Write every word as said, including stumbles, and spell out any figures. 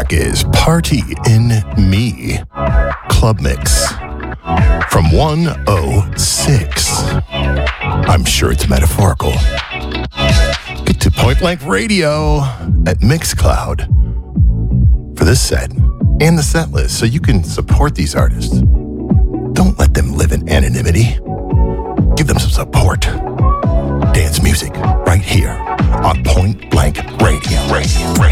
track is Party in Me, Club Mix, from one oh six. I'm sure it's metaphorical. Get to Point Blank Radio at Mixcloud for this set and the set list so you can support these artists. Don't let them live in anonymity.